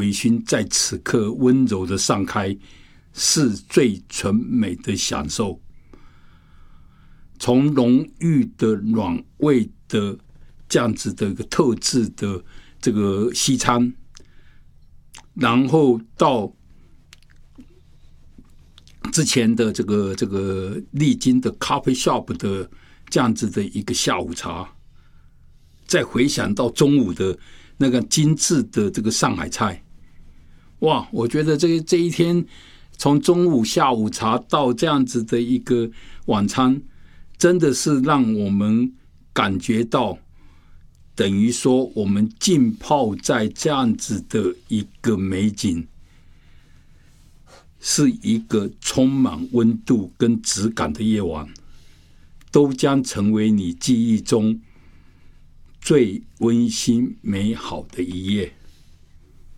微醺在此刻温柔的散开，是最纯美的享受。从浓郁的暖味的这样子的一个特制的这个西餐，然后到之前的这个历经的 coffee shop 的这样子的一个下午茶，再回想到中午的那个精致的这个上海菜，哇！我觉得这一天从中午下午茶到这样子的一个晚餐，真的是让我们感觉到，等于说我们浸泡在这样子的一个美景，是一个充满温度跟质感的夜晚，都将成为你记忆中最温馨美好的一夜。